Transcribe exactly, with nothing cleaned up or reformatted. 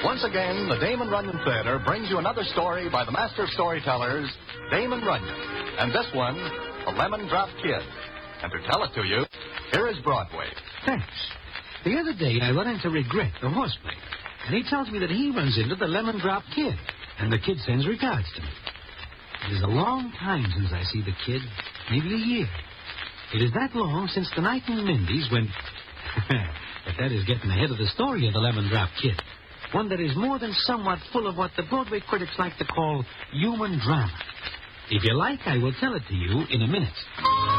Once again, the Damon Runyon Theater brings you another story by the master of storytellers, Damon Runyon. And this one, The Lemon Drop Kid. And to tell it to you, here is Broadway. Thanks. The other day, I run into Regret, the horseplay, and he tells me that he runs into the Lemon Drop Kid, and the kid sends regards to me. It is a long time since I see the kid, maybe a year. It is that long since the night in Mindy's when... but that is getting ahead of the story of the Lemon Drop Kid. One that is more than somewhat full of what the Broadway critics like to call human drama. If you like, I will tell it to you in a minute.